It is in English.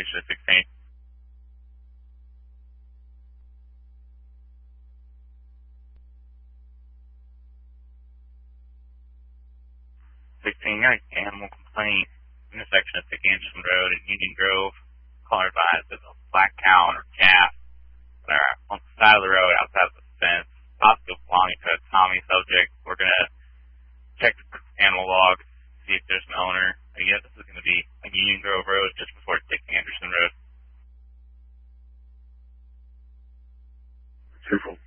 intersection of 16. 16, got an animal complaint, intersection of 6 Anderson Road and Union Grove. Caller advised there's a black cow and her calf that are on the side of the road outside of the fence, possibly belonging to a Tommy subject. We're going to check the animal log, see if there's an owner. Again, this is going to be on Union Grove Road just before 6 Anderson Road. Careful.